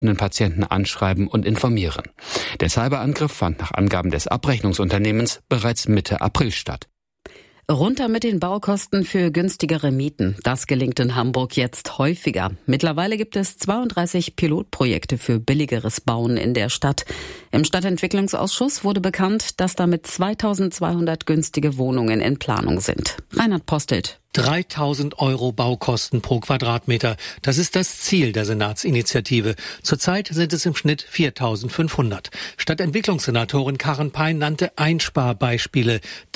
Patienten anschreiben und informieren. Der Cyberangriff fand nach Angaben des Abrechnungsunternehmens bereits Mitte April statt. Runter mit den Baukosten für günstigere Mieten. Das gelingt in Hamburg jetzt häufiger. Mittlerweile gibt es 32 Pilotprojekte für billigeres Bauen in der Stadt. Im Stadtentwicklungsausschuss wurde bekannt, dass damit 2200 günstige Wohnungen in Planung sind. Reinhard Postelt. 3.000 € Baukosten pro Quadratmeter. Das ist das Ziel der Senatsinitiative. Zurzeit sind es im Schnitt 4.500. Stadtentwicklungssenatorin Karen Pein nannte Einsparbeispiele.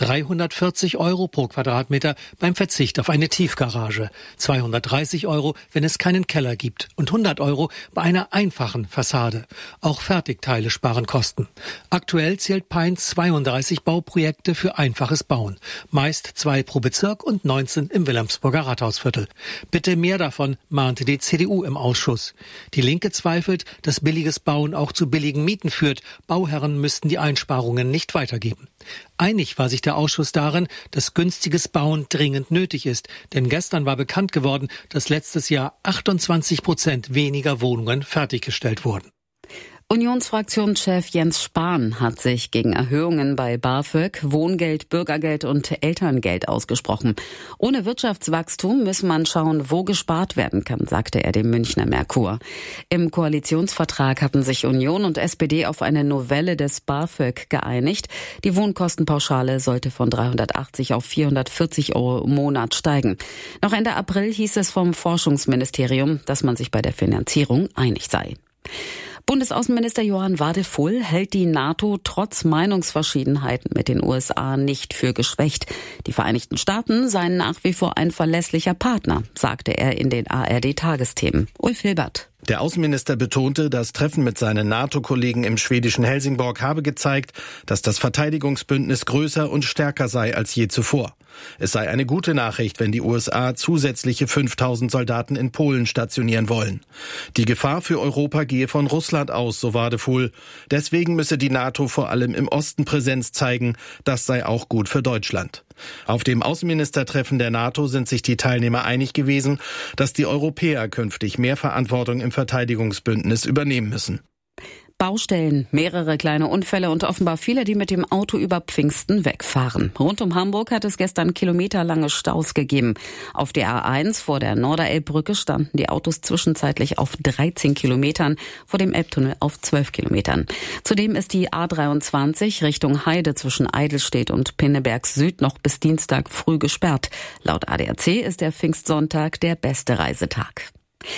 340 € pro Quadratmeter beim Verzicht auf eine Tiefgarage. 230 €, wenn es keinen Keller gibt. Und 100 € bei einer einfachen Fassade. Auch Fertigteile sparen Kosten. Aktuell zählt Pein 32 Bauprojekte für einfaches Bauen. Meist 2 pro Bezirk und 19 im Wilhelmsburger Rathausviertel. Bitte mehr davon, mahnte die CDU im Ausschuss. Die Linke zweifelt, dass billiges Bauen auch zu billigen Mieten führt. Bauherren müssten die Einsparungen nicht weitergeben. Einig war sich der Ausschuss darin, dass günstiges Bauen dringend nötig ist. Denn gestern war bekannt geworden, dass letztes Jahr 28% weniger Wohnungen fertiggestellt wurden. Unionsfraktionschef Jens Spahn hat sich gegen Erhöhungen bei BAföG, Wohngeld, Bürgergeld und Elterngeld ausgesprochen. Ohne Wirtschaftswachstum müsse man schauen, wo gespart werden kann, sagte er dem Münchner Merkur. Im Koalitionsvertrag hatten sich Union und SPD auf eine Novelle des BAföG geeinigt. Die Wohnkostenpauschale sollte von 380 auf 440 € im Monat steigen. Noch Ende April hieß es vom Forschungsministerium, dass man sich bei der Finanzierung einig sei. Bundesaußenminister Johann Wadefull hält die NATO trotz Meinungsverschiedenheiten mit den USA nicht für geschwächt. Die Vereinigten Staaten seien nach wie vor ein verlässlicher Partner, sagte er in den ARD-Tagesthemen. Ulf Hilbert. Der Außenminister betonte, das Treffen mit seinen NATO-Kollegen im schwedischen Helsingborg habe gezeigt, dass das Verteidigungsbündnis größer und stärker sei als je zuvor. Es sei eine gute Nachricht, wenn die USA zusätzliche 5000 Soldaten in Polen stationieren wollen. Die Gefahr für Europa gehe von Russland aus, so Wadefull. Deswegen müsse die NATO vor allem im Osten Präsenz zeigen. Das sei auch gut für Deutschland. Auf dem Außenministertreffen der NATO sind sich die Teilnehmer einig gewesen, dass die Europäer künftig mehr Verantwortung im Verteidigungsbündnis übernehmen müssen. Baustellen, mehrere kleine Unfälle und offenbar viele, die mit dem Auto über Pfingsten wegfahren. Rund um Hamburg hat es gestern kilometerlange Staus gegeben. Auf der A1 vor der Norderelbbrücke standen die Autos zwischenzeitlich auf 13 Kilometern, vor dem Elbtunnel auf 12 Kilometern. Zudem ist die A23 Richtung Heide zwischen Eidelstedt und Pinneberg Süd noch bis Dienstag früh gesperrt. Laut ADAC ist der Pfingstsonntag der beste Reisetag.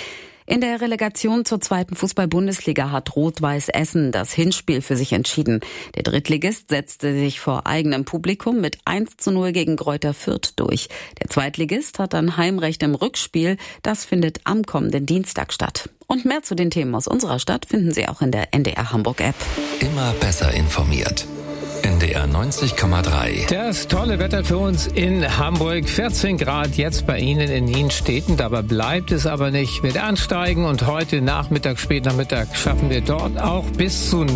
In der Relegation zur 2. Fußball-Bundesliga hat Rot-Weiß Essen das Hinspiel für sich entschieden. Der Drittligist setzte sich vor eigenem Publikum mit 1:0 gegen Greuther Fürth durch. Der Zweitligist hat dann Heimrecht im Rückspiel. Das findet am kommenden Dienstag statt. Und mehr zu den Themen aus unserer Stadt finden Sie auch in der NDR Hamburg App. Immer besser informiert. NDR 90,3. Das tolle Wetter für uns in Hamburg. 14 Grad jetzt bei Ihnen in Nienstädten. Dabei bleibt es aber nicht. Mit Ansteigen und heute Nachmittag, Spätnachmittag schaffen wir dort auch bis zu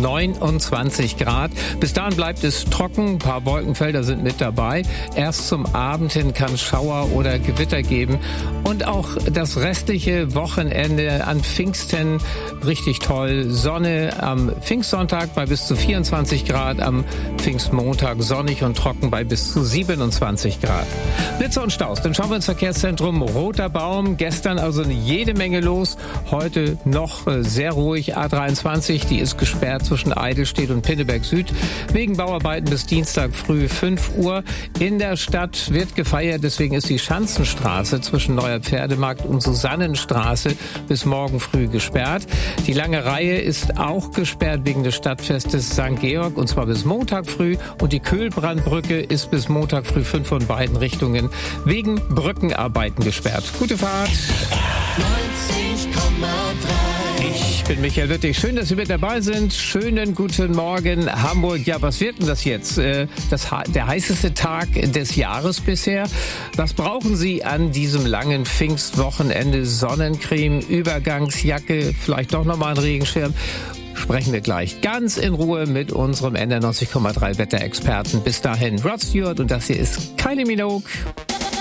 29 Grad. Bis dahin bleibt es trocken. Ein paar Wolkenfelder sind mit dabei. Erst zum Abend hin kann es Schauer oder Gewitter geben. Und auch das restliche Wochenende an Pfingsten richtig toll. Sonne am Pfingstsonntag bei bis zu 24 Grad. Am Pfingstmontag sonnig und trocken bei bis zu 27 Grad. Blitze und Staus. Dann schauen wir ins Verkehrszentrum Roter Baum. Gestern also jede Menge los. Heute noch sehr ruhig. A23, die ist gesperrt zwischen Eidelstedt und Pinneberg Süd. Wegen Bauarbeiten bis Dienstag früh 5 Uhr. In der Stadt wird gefeiert. Deswegen ist die Schanzenstraße zwischen Neuer Pferdemarkt und Susannenstraße bis morgen früh gesperrt. Die lange Reihe ist auch gesperrt wegen des Stadtfestes St. Georg und zwar bis Montag früh und die Köhlbrandbrücke ist bis Montag früh 5 von beiden Richtungen wegen Brückenarbeiten gesperrt. Gute Fahrt. 90,3. Ich bin Michael Lüttich. Schön, dass Sie mit dabei sind. Schönen guten Morgen, Hamburg. Ja, was wird denn das jetzt? Der heißeste Tag des Jahres bisher. Was brauchen Sie an diesem langen Pfingstwochenende? Sonnencreme, Übergangsjacke, vielleicht doch nochmal einen Regenschirm. Sprechen wir gleich ganz in Ruhe mit unserem NDR 90,3 Wetterexperten. Bis dahin Rod Stewart und das hier ist Kylie Minogue.